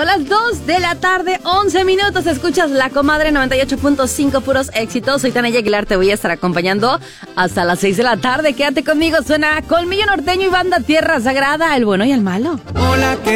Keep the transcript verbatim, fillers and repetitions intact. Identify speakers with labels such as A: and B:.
A: Son las dos de la tarde, once minutos. Escuchas La Comadre noventa y ocho punto cinco, puros éxitos. Soy Tania Aguilar, te voy a estar acompañando hasta las seis de la tarde. Quédate conmigo, suena Colmillo Norteño y Banda Tierra Sagrada, el bueno y el malo.
B: Hola, ¿qué